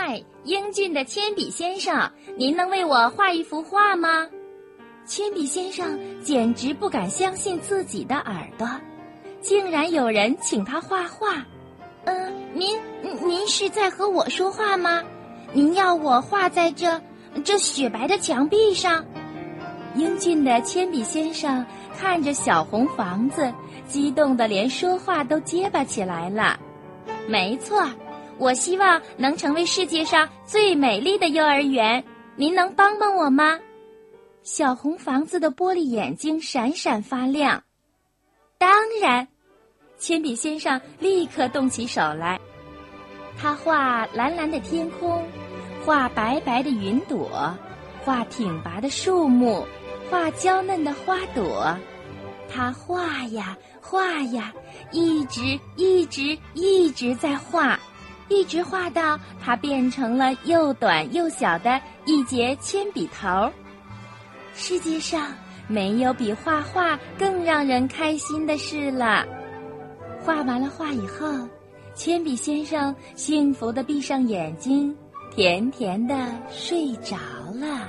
嗨，英俊的铅笔先生，您能为我画一幅画吗？铅笔先生简直不敢相信自己的耳朵，竟然有人请他画画。您是在和我说话吗？您要我画在这雪白的墙壁上？英俊的铅笔先生看着小红房子，激动得连说话都结巴起来了。没错，我希望能成为世界上最美丽的幼儿园，您能帮帮我吗？小红房子的玻璃眼睛闪闪发亮。当然，铅笔先生立刻动起手来。他画蓝蓝的天空，画白白的云朵，画挺拔的树木，画娇嫩的花朵。他画呀画呀，一直在画，一直画到它变成了又短又小的一节铅笔头。世界上没有比画画更让人开心的事了。画完了画以后，铅笔先生幸福地闭上眼睛，甜甜地睡着了。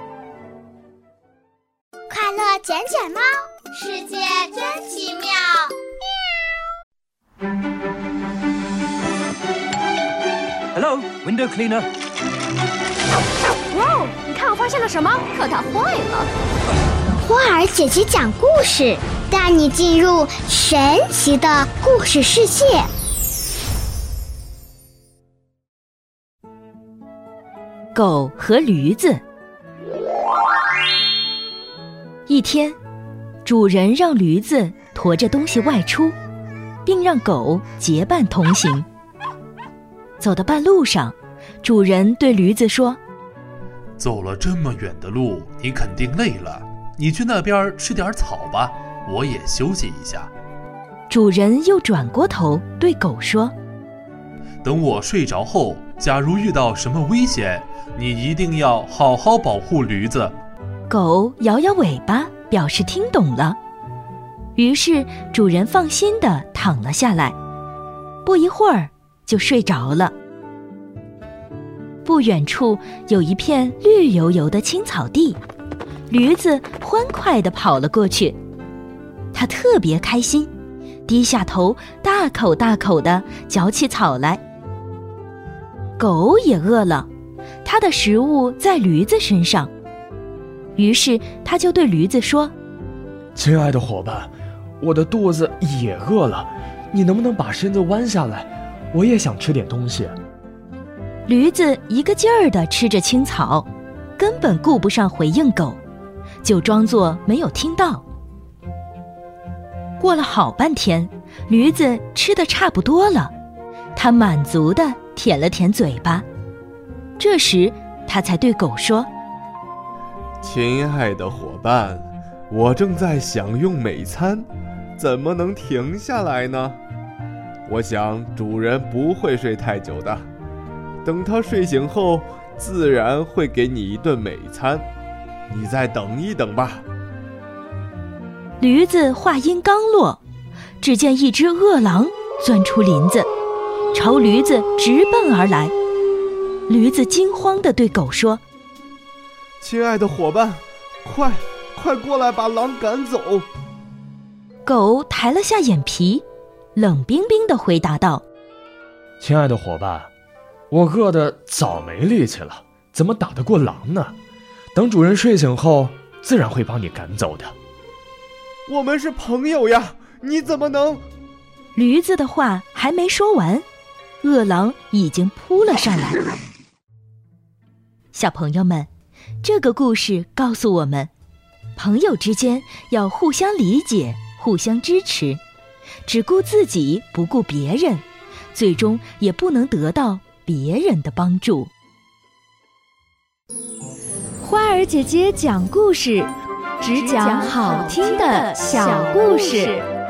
快乐捡捡猫，世界真奇妙。 Hello, window cleaner. 哇，你看我发现了什么？可它坏了。 花儿姐姐讲故事，带你进入神奇的故事世界。 狗和驴子。一天，主人让驴子驮着东西外出，并让狗结伴同行。走到半路上，主人对驴子说： 走了这么远的路，你肯定累了，你去那边吃点草吧，我也休息一下。 主人又转过头对狗说： 等我睡着后，假如遇到什么危险，你一定要好好保护驴子。 狗摇摇尾巴表示听懂了。于是主人放心地躺了下来，不一会儿就睡着了。不远处有一片绿油油的青草地，驴子欢快地跑了过去。它特别开心，低下头大口大口地嚼起草来。狗也饿了，它的食物在驴子身上，于是它就对驴子说： 亲爱的伙伴，我的肚子也饿了，你能不能把身子弯下来，我也想吃点东西。 驴子一个劲儿地吃着青草，根本顾不上回应狗，就装作没有听到。过了好半天，驴子吃得差不多了，它满足地舔了舔嘴巴。这时它才对狗说： 亲爱的伙伴，我正在享用美餐，怎么能停下来呢？我想主人不会睡太久的，等他睡醒后，自然会给你一顿美餐，你再等一等吧。 驴子话音刚落，只见一只饿狼钻出林子，朝驴子直奔而来。驴子惊慌地对狗说： 亲爱的伙伴，快过来把狼赶走。 狗抬了下眼皮，冷冰冰地回答道： 亲爱的伙伴，我饿得早没力气了，怎么打得过狼呢？等主人睡醒后，自然会帮你赶走的。 我们是朋友呀，你怎么能…… 驴子的话还没说完，饿狼已经扑了上来。小朋友们，这个故事告诉我们，朋友之间要互相理解，互相支持，只顾自己不顾别人，最终也不能得到别人的帮助。 花儿姐姐讲故事，只讲好听的小故事。